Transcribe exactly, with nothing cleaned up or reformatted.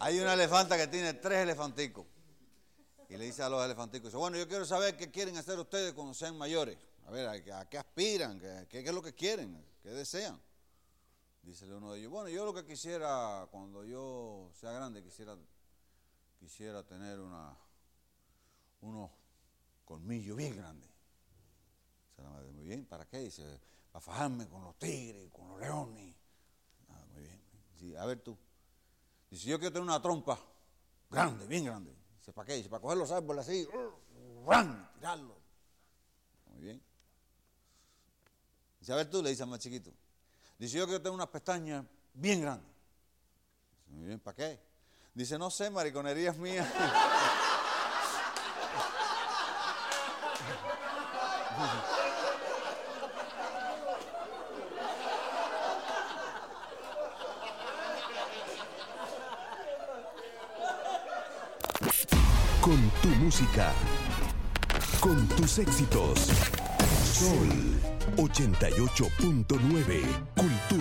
Hay una elefanta que tiene tres elefanticos. Y le dice a los elefanticos, dice, bueno, yo quiero saber qué quieren hacer ustedes cuando sean mayores. A ver, ¿a, a qué aspiran? ¿Qué, qué, ¿Qué es lo que quieren? ¿Qué desean? Dice uno de ellos, bueno, yo lo que quisiera, cuando yo sea grande, quisiera, quisiera tener una, unos colmillos bien grandes. Dice la madre, muy bien, ¿para qué? Dice, para fajarme con los tigres, con los leones. Ah, muy bien. Dice, a ver tú. Dice, yo quiero tener una trompa grande, bien grande. Dice, ¿para qué? Dice, para coger los árboles así, ¡ran! Tirarlos. Muy bien. Dice, a ver tú, le dice al más chiquito. Dice, yo quiero tener unas pestañas bien grandes. Dice, muy bien, ¿para qué? Dice, no sé, mariconerías mías. Con tu música, con tus éxitos. Sol ochenta y ocho punto nueve. Cultura.